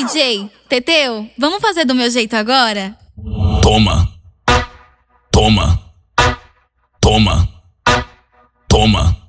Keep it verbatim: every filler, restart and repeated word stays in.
J, Teteu, vamos fazer do meu jeito agora? Toma, toma, toma, toma.